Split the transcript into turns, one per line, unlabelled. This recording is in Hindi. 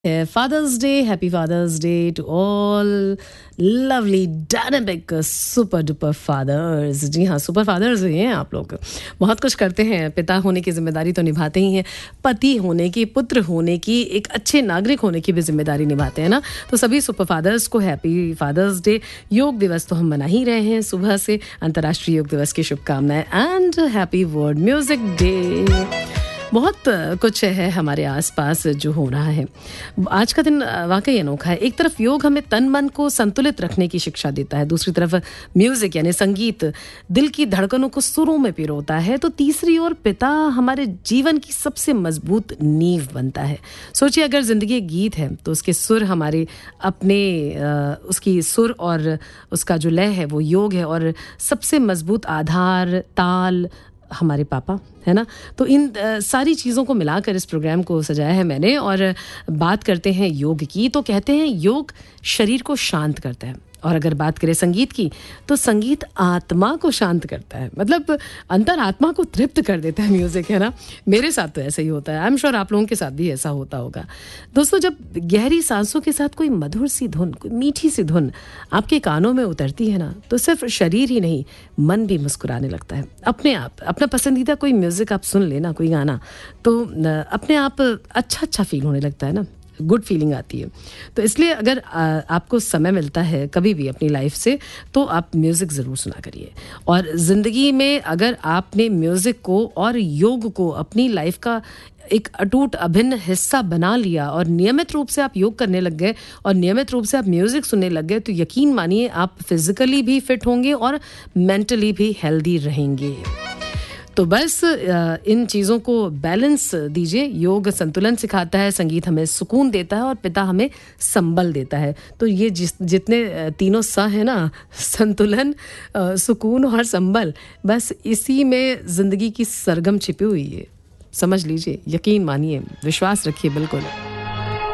Father's Day, happy Father's Day to all lovely, dynamic, super duper fathers. जी हाँ, सुपर फादर्स ही हैं आप लोग. बहुत कुछ करते हैं. पिता होने की जिम्मेदारी तो निभाते ही हैं, पति होने की, पुत्र होने की, एक अच्छे नागरिक होने की भी जिम्मेदारी निभाते हैं ना. तो सभी सुपर फादर्स को हैप्पी फादर्स डे. योग दिवस तो हम मना ही रहे हैं सुबह से. अंतर्राष्ट्रीय योग दिवस की शुभकामनाएं and happy world music day. बहुत कुछ है हमारे आसपास जो हो रहा है. आज का दिन वाकई अनोखा है. एक तरफ योग हमें तन मन को संतुलित रखने की शिक्षा देता है, दूसरी तरफ म्यूजिक यानी संगीत दिल की धड़कनों को सुरों में पिरोता है, तो तीसरी ओर पिता हमारे जीवन की सबसे मजबूत नींव बनता है. सोचिए, अगर जिंदगी एक गीत है तो उसके सुर हमारे अपने उसकी सुर और उसका जो लय है वो योग है, और सबसे मजबूत आधार ताल हमारे पापा है ना. तो इन सारी चीज़ों को मिलाकर इस प्रोग्राम को सजाया है मैंने. और बात करते हैं योग की, तो कहते हैं योग शरीर को शांत करता है. और अगर बात करें संगीत की, तो संगीत आत्मा को शांत करता है, मतलब अंतर आत्मा को तृप्त कर देता है म्यूज़िक, है ना. मेरे साथ तो ऐसा ही होता है. आई एम श्योर आप लोगों के साथ भी ऐसा होता होगा. दोस्तों, जब गहरी सांसों के साथ कोई मधुर सी धुन, कोई मीठी सी धुन आपके कानों में उतरती है ना, तो सिर्फ शरीर ही नहीं, मन भी मुस्कुराने लगता है अपने आप. अपना पसंदीदा कोई म्यूज़िक आप सुन लेना, कोई गाना, तो अपने आप अच्छा फील होने लगता है ना, गुड फीलिंग आती है. तो इसलिए अगर आपको समय मिलता है कभी भी अपनी लाइफ से, तो आप म्यूज़िक ज़रूर सुना करिए. और ज़िंदगी में अगर आपने म्यूज़िक को और योग को अपनी लाइफ का एक अटूट अभिन्न हिस्सा बना लिया और नियमित रूप से आप योग करने लग गए और नियमित रूप से आप म्यूज़िक सुनने लग गए, तो यकीन मानिए आप फिज़िकली भी फिट होंगे और मेंटली भी हेल्दी रहेंगे. तो बस इन चीज़ों को बैलेंस दीजिए. योग संतुलन सिखाता है, संगीत हमें सुकून देता है और पिता हमें संबल देता है. तो ये जितने तीनों स है ना, संतुलन, सुकून और संबल, बस इसी में ज़िंदगी की सरगम छिपी हुई है. समझ लीजिए, यकीन मानिए, विश्वास रखिए बिल्कुल.